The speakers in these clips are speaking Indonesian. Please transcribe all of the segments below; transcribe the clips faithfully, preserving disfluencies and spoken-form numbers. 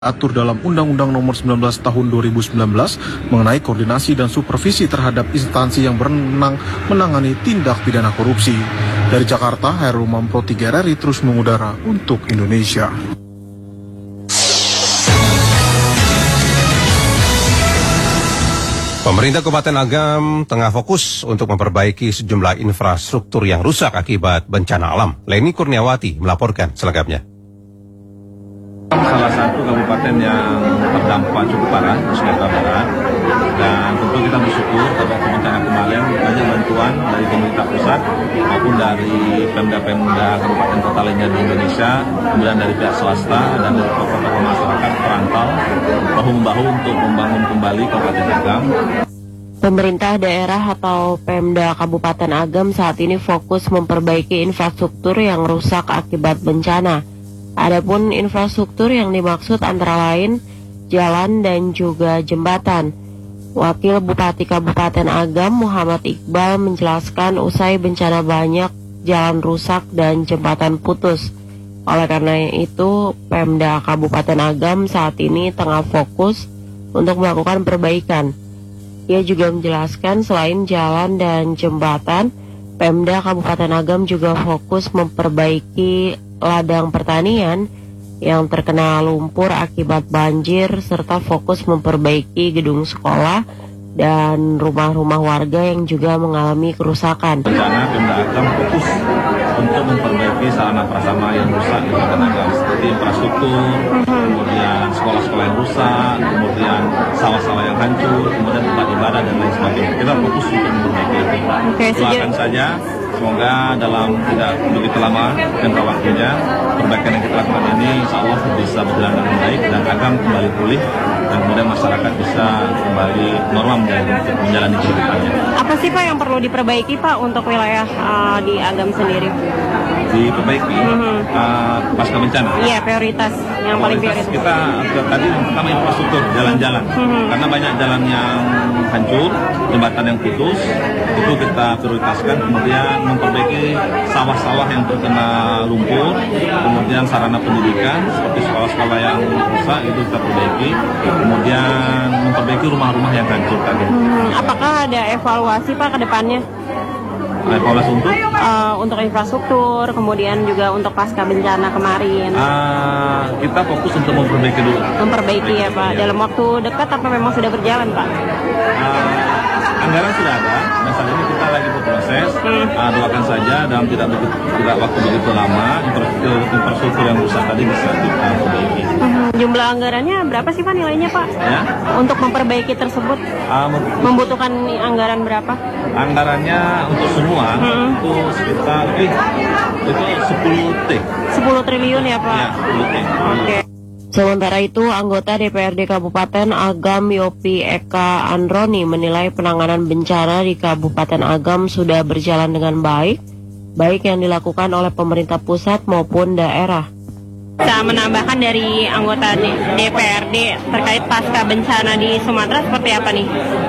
atur dalam Undang-Undang Nomor sembilan belas Tahun dua ribu sembilan belas mengenai koordinasi dan supervisi terhadap instansi yang berwenang menangani tindak pidana korupsi. Dari Jakarta, Hairul Umam Pro tiga R R I terus mengudara untuk Indonesia. Pemerintah Kabupaten Agam tengah fokus untuk memperbaiki sejumlah infrastruktur yang rusak akibat bencana alam. Leni Kurniawati melaporkan selengkapnya. Salah satu kabupaten yang terdampak cukup parah di Sumatera Barat, dan tentu kita bersyukur pada bencana kemarin banyak bantuan dari pemerintah pusat maupun dari Pemda-Pemda kabupaten kota lainnya di Indonesia, kemudian dari pihak swasta dan dari tokoh-tokoh masyarakat perantau bahu-membahu untuk membangun kembali Kabupaten Agam. Pemerintah daerah atau Pemda Kabupaten Agam saat ini fokus memperbaiki infrastruktur yang rusak akibat bencana. Adapun infrastruktur yang dimaksud antara lain jalan dan juga jembatan. Wakil Bupati Kabupaten Agam Muhammad Iqbal menjelaskan usai bencana banyak jalan rusak dan jembatan putus. Oleh karena itu, Pemda Kabupaten Agam saat ini tengah fokus untuk melakukan perbaikan. Ia juga menjelaskan selain jalan dan jembatan, Pemda Kabupaten Agam juga fokus memperbaiki ladang pertanian yang terkena lumpur akibat banjir serta fokus memperbaiki gedung sekolah dan rumah-rumah warga yang juga mengalami kerusakan. Bencana Pemda Agam fokus untuk memperbaiki sarana prasarana yang rusak di Kabupaten Agam seperti infrastruktur, kemudian sekolah-sekolah yang rusak, kemudian sawah-sawah yang hancur, kemudian tempat ibadah dan lain sebagainya. Kita fokus untuk memperbaiki itu. Okay, Doakan saja semoga dalam tidak begitu lama jangka waktunya perbaikan yang kita lakukan ini insya Allah bisa berjalan dengan baik dan Agam kembali pulih dan kemudian masyarakat bisa kembali normal menjalani kehidupannya. Apa sih Pak yang perlu diperbaiki Pak untuk wilayah uh, di Agam sendiri? Diperbaiki mm-hmm. uh, pasca bencana? Iya, prioritas yang paling prioritas. Kita tadi yang pertama infrastruktur, jalan-jalan. Mm-hmm. Karena banyak jalan yang hancur, jembatan yang putus, itu kita prioritaskan. Kemudian memperbaiki sawah-sawah yang terkena lumpur, kemudian sarana pendidikan seperti sekolah-sekolah yang rusak itu kita perbaiki, kemudian memperbaiki rumah-rumah yang hancur tadi. Hmm, apakah ada evaluasi Pak ke depannya? Evaluasi untuk? Uh, untuk infrastruktur, kemudian juga untuk pasca bencana kemarin. Uh, kita fokus untuk memperbaiki dulu. Memperbaiki ya Pak. Ya. Dalam waktu dekat apa memang sudah berjalan Pak? Uh, anggaran sudah ada, dan saat ini kita lagi berproses. Hmm. Uh, doakan saja dalam tidak begitu, tidak waktu begitu lama infrastruktur, infrastruktur yang rusak tadi bisa kita perbaiki. Hmm. Jumlah anggarannya berapa sih Pak nilainya Pak? Ya? Untuk memperbaiki tersebut uh, membutuhkan anggaran berapa? Anggarannya untuk semua hmm. itu sekitar eh, itu sepuluh T. sepuluh triliun ya Pak? Ya, sepuluh T. Oke. Okay. Sementara itu, anggota D P R D Kabupaten Agam Yopi Eka Androni menilai penanganan bencana di Kabupaten Agam sudah berjalan dengan baik, baik yang dilakukan oleh pemerintah pusat maupun daerah. Bisa menambahkan dari anggota D P R D terkait pasca bencana di Sumatera seperti apa nih?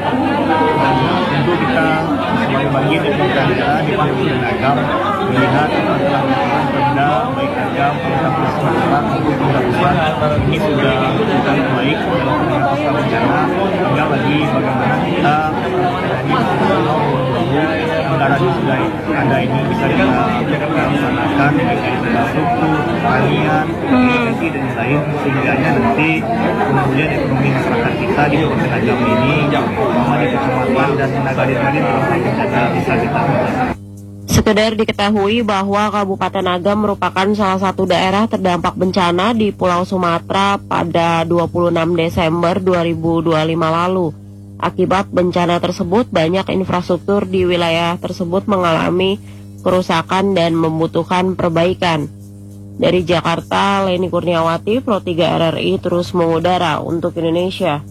Tentu kita sebagai bagian dari pemerintah di Kabupaten Agam melihat apa telah dilakukan Pemda baik Agam, pemerintah Sumatera maupun pemerintah pusat ini sudah berjalan baik dalam penanganan pasca bencana. Tinggal lagi bagaimana kita anggaran yang sudah ada ini bisa kita laksanakan baik dari infrastruktur, pertanian, energi dan lain sehingga nanti kemudian ekonomi masyarakat kita di Kabupaten Agam ini terutama di kecamatan dan nagari-nagari terdampak bencana bisa kita atasi. Sekedar diketahui bahwa Kabupaten Agam merupakan salah satu daerah terdampak bencana di Pulau Sumatera pada dua puluh enam Desember dua ribu dua puluh lima lalu. Akibat bencana tersebut, banyak infrastruktur di wilayah tersebut mengalami kerusakan dan membutuhkan perbaikan. Dari Jakarta, Leni Kurniawati, Pro tiga R R I terus mengudara untuk Indonesia.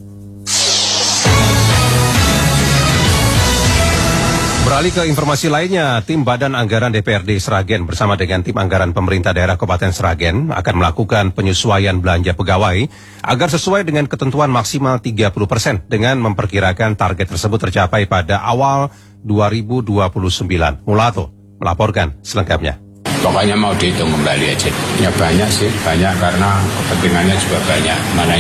Beralih ke informasi lainnya, tim Badan Anggaran D P R D Sragen bersama dengan tim anggaran pemerintah daerah Kabupaten Sragen akan melakukan penyesuaian belanja pegawai agar sesuai dengan ketentuan maksimal tiga puluh persen dengan memperkirakan target tersebut tercapai pada awal dua ribu dua puluh sembilan. Mulato melaporkan selengkapnya. Pokoknya mau dihitung kembali aja. Ya banyak sih, banyak karena kepentingannya juga banyak. Mana